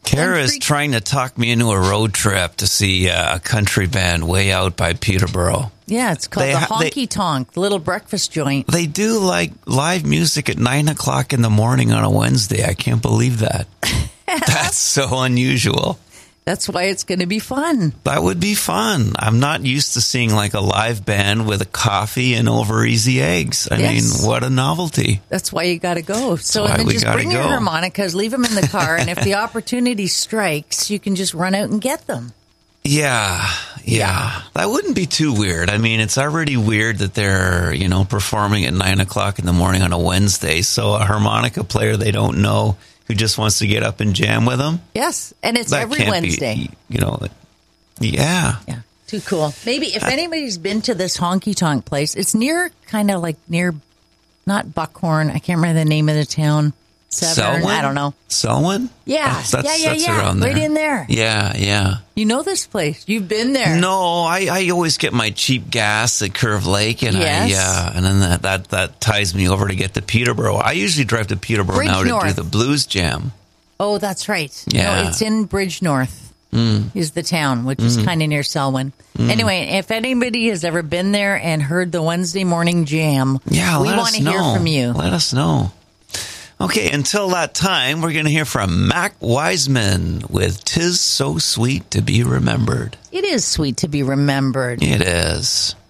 Kara is trying to talk me into a road trip to see a country band way out by Peterborough. Yeah, it's called the Honky Tonk, the little breakfast joint. They do like live music at 9 o'clock in the morning on a Wednesday. I can't believe that. That's so unusual. That's why it's going to be fun. That would be fun. I'm not used to seeing like a live band with a coffee and over easy eggs. I mean, what a novelty. That's why you got to go. So and then just bring your harmonicas, leave them in the car, and if the opportunity strikes, you can just run out and get them. Yeah. That wouldn't be too weird. I mean, it's already weird that they're, performing at 9 o'clock in the morning on a Wednesday. So a harmonica player they don't know who just wants to get up and jam with them. Yes, and it's every Wednesday. Yeah. Too cool. Maybe if anybody's been to this Honky Tonk place, it's near, not Buckhorn. I can't remember the name of the town. Severn? I don't know. Selwyn? Yeah. That's around there. Right in there. Yeah. You know this place. You've been there. No, I always get my cheap gas at Curve Lake, and and then that ties me over to get to Peterborough. I usually drive to Peterborough now to do the Blues Jam. Oh, that's right. Yeah. No, it's in Bridge North is the town, which is kind of near Selwyn. Anyway, if anybody has ever been there and heard the Wednesday morning jam, we want to hear from you. Let us know. Okay, until that time, we're going to hear from Mac Wiseman with 'Tis So Sweet to Be Remembered. It is sweet to be remembered. It is.